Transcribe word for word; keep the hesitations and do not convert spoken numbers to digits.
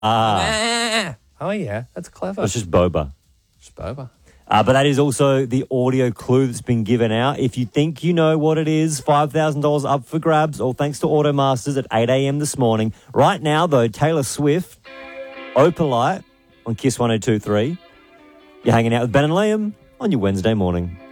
Oh, yeah. That's clever. It's just boba. It's boba. Uh, but that is also the audio clue that's been given out. If you think you know what it is, five thousand dollars up for grabs, all thanks to Automasters at eight a.m. this morning. Right now, though, Taylor Swift, Opalite on Kiss one oh two point three. You're hanging out with Ben and Liam on your Wednesday morning.